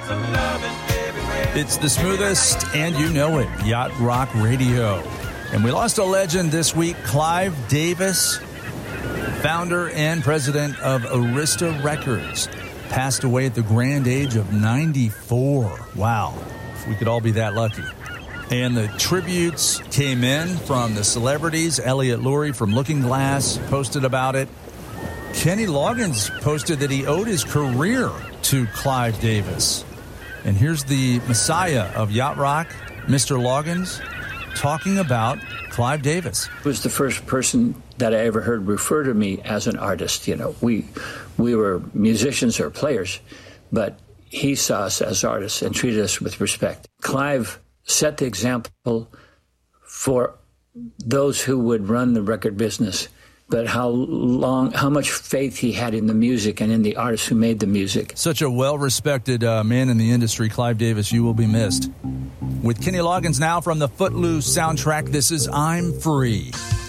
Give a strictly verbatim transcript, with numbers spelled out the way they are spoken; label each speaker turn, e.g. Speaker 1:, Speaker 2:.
Speaker 1: It's the smoothest, and you know it, Yacht Rock Radio. And we lost a legend this week, Clive Davis, founder and president of Arista Records, passed away at the grand age of ninety-four. Wow, if we could all be that lucky. And the tributes came in from the celebrities. Elliot Lurie from Looking Glass posted about it. Kenny Loggins posted that he owed his career to Clive Davis. And here's the messiah of Yacht Rock, Mister Loggins, talking about Clive Davis.
Speaker 2: He was the first person that I ever heard refer to me as an artist. You know, we we were musicians or players, but he saw us as artists and treated us with respect. Clive set the example for those who would run the record business, but how long, how much faith he had in the music and in the artists who made the music.
Speaker 1: Such a well-respected uh, man in the industry, Clive Davis. You will be missed. With Kenny Loggins now from the Footloose soundtrack, this is I'm Free.